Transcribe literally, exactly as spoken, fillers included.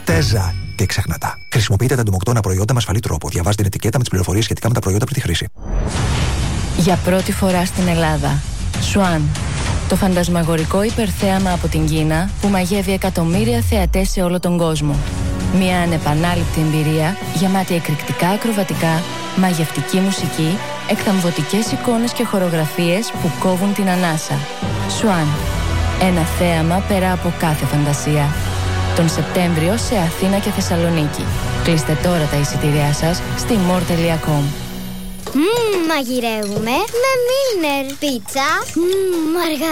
Τέζα. Και ξεχνά τα. Χρησιμοποιείτε τα εντομοκτώνα προϊόντα με ασφαλή τρόπο. Διαβάστε την ετικέτα με τις πληροφορίες σχετικά με τα προϊόντα πριν τη χρήση. Για πρώτη φορά στην Ελλάδα. Swan. Το φαντασμαγορικό υπερθέαμα από την Κίνα που μαγεύει εκατομμύρια θεατές σε όλο τον κόσμο. Μια ανεπανάληπτη εμπειρία γεμάτη εκρηκτικά ακροβατικά, μαγευτική μουσική, εκθαμβωτικές εικόνες και χορογραφίες που κόβουν την ανάσα. Swan. Ένα θέαμα πέρα από κάθε φαντασία. Τον Σεπτέμβριο σε Αθήνα και Θεσσαλονίκη. Κλείστε τώρα τα εισιτήριά σας στη more τελεία com. Μμμ, μαγειρεύουμε με Milner. Πίτσα, μμμ,